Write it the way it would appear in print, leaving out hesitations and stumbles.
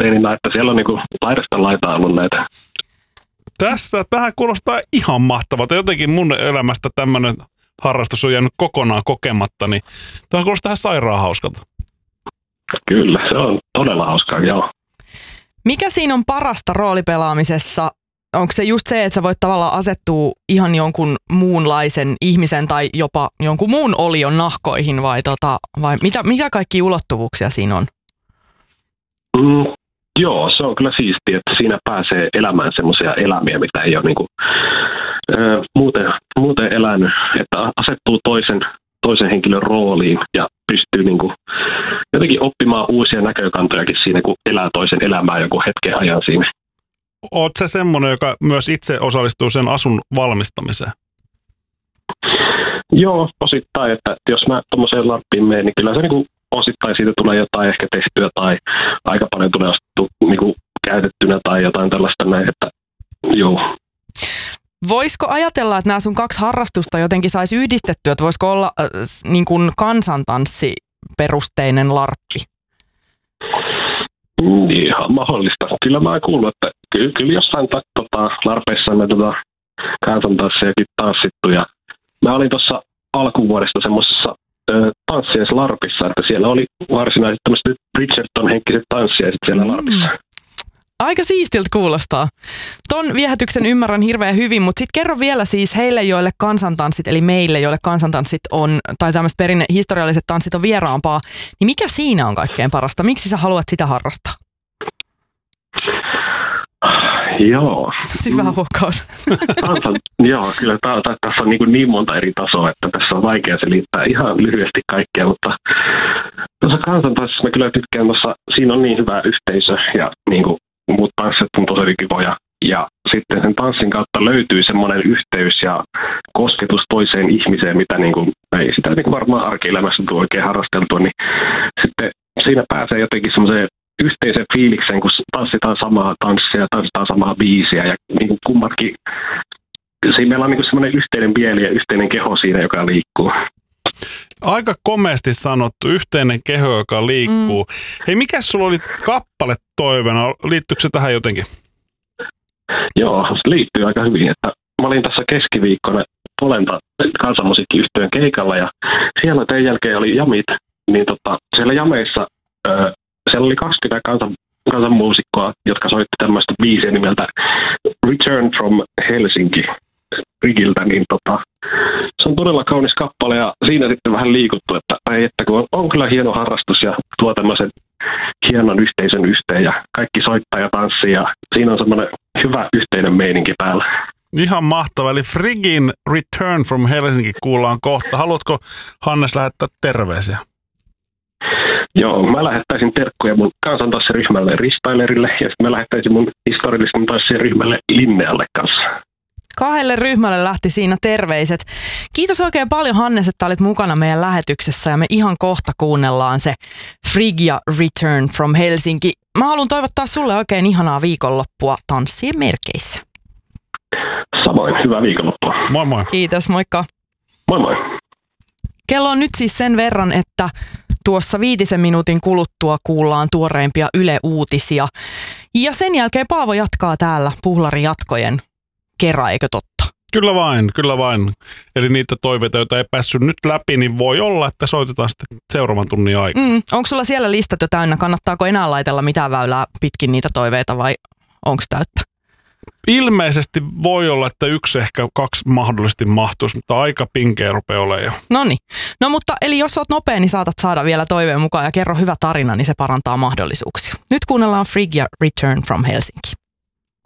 kapteenina, että siellä on niin kuin laidasta laitaan ollut näitä. Tähän kuulostaa ihan mahtavalta. Jotenkin mun elämästä tämmöinen harrastus on jäänyt kokonaan kokematta, niin tämä kuulostaa ihan sairaan hauskalta. Kyllä, se on todella hauskaa, joo. Mikä siinä on parasta roolipelaamisessa? Onko se just se, että sä voit tavallaan asettua ihan jonkun muunlaisen ihmisen tai jopa jonkun muun olion nahkoihin vai mitä kaikkia ulottuvuuksia siinä on? Joo, se on kyllä siistiä, että siinä pääsee elämään semmoisia elämiä, mitä ei ole niinku, muuten elänyt, että asettuu toisen henkilön rooliin ja pystyy niinku jotenkin oppimaan uusia näkökantojakin siinä, kun elää toisen elämää joku hetken ajan siinä. Oot sä semmoinen, joka myös itse osallistuu sen asun valmistamiseen? Joo, osittain, että jos mä tommoseen larppiin menen, niin kyllä se niinku osittain siitä tulee jotain ehkä tehtyä tai aika paljon tulee niinku käytettynä tai jotain tällaista näin, että joo. Voisiko ajatella, että nämä sun 2 harrastusta jotenkin saisi yhdistettyä, että voisiko olla niin kuin kansantanssiperusteinen larppi? Ihan mahdollista. Kyllä mä oon kuullut, että kyllä jossain larpeissa on näitä kansantanssiakin tanssittu. Ja mä olin tuossa alkuvuodesta semmoisessa tanssiaislarpissa, että siellä oli varsinaisesti tämmöiset Bridgerton-henkiset tanssiaiset siellä larpissa. Aika siistiltä kuulostaa. Ton viehätyksen ymmärrän hirveän hyvin, mutta sitten kerro vielä siis heille, joille kansantanssit, eli meille, joille kansantanssit on, tai tämmöiset historialliset tanssit on vieraampaa, niin mikä siinä on kaikkein parasta? Miksi sä haluat sitä harrastaa? Joo. Syvä huokkaus. Joo, kyllä tässä on niin monta eri tasoa, että tässä on vaikea selittää ihan lyhyesti kaikkea, mutta tuossa kansantanssissa mä kyllä tykkään siinä on niin hyvä yhteisö ja niin kuin muut tanssit on tosi kivoja. Ja sitten sen tanssin kautta löytyy semmoinen yhteys ja kosketus toiseen ihmiseen, mitä niin kuin, ei sitä niin kuin varmaan arkielämässä tule oikein harrasteltua, niin sitten siinä pääsee jotenkin semmoiseen yhteisen fiilikseen, kun tanssitaan samaa tanssia ja tanssitaan samaa biisiä ja niin kuin kummatkin, siinä meillä on niin kuin semmoinen yhteinen mieli ja yhteinen keho siinä, joka liikkuu. Aika komeasti sanottu, yhteinen keho, joka liikkuu. Hei, mikä sulla oli kappale toiveena? Liittyykö se tähän jotenkin? Joo, se liittyy aika hyvin. Että mä olin tässä keskiviikkona Polenta kansanmusiikkiyhtiön keikalla ja siellä tämän jälkeen oli jamit. Niin siellä jameissa siellä oli 20 kansanmuusikkoa, jotka soitti tämmöistä biisiä nimeltä Return from Helsinki Rigiltä, niin se on todella kaunis kappale ja siinä sitten vähän liikuttu, että kun on kyllä hieno harrastus ja tuo tämmöisen hienon yhteisön yhteen ja kaikki soittaa ja tanssii ja siinä on semmoinen hyvä yhteinen meininki päällä. Ihan mahtava, eli Frigin Return from Helsinki kuullaan kohta. Haluatko, Hannes, lähettää terveisiä? Joo, mä lähettäisin terkkuja mun kansantanssiryhmälle Ristailerille ja sitten mä lähettäisin mun historiallisten tanssien ryhmälle Linnealle kanssa. 2 ryhmälle lähti siinä terveiset. Kiitos oikein paljon, Hannes, että olit mukana meidän lähetyksessä ja me ihan kohta kuunnellaan se Frigia Return from Helsinki. Mä haluan toivottaa sulle oikein ihanaa viikonloppua tanssien merkeissä. Samoin, hyvää viikonloppua. Moi moi. Kiitos, moikka. Moi moi. Kello on nyt siis sen verran, että tuossa 5 minuutin kuluttua kuullaan tuoreimpia Yle-uutisia. Ja sen jälkeen Paavo jatkaa täällä Puhlari jatkojen kerran, eikö totta? Kyllä vain. Eli niitä toiveita, joita ei päässyt nyt läpi, niin voi olla, että soitetaan sitten seuraavan tunnin aikaa. Onko sulla siellä listat jo täynnä? Kannattaako enää laitella mitään väylää pitkin niitä toiveita vai onko täyttä? Ilmeisesti voi olla, että 1 ehkä 2 mahdollisesti mahtuisi, mutta aika pinkeä rupeaa olemaan jo. Noniin. No mutta eli jos oot nopea, niin saatat saada vielä toiveen mukaan ja kerro hyvä tarina, niin se parantaa mahdollisuuksia. Nyt kuunnellaan Frigia Return from Helsinki.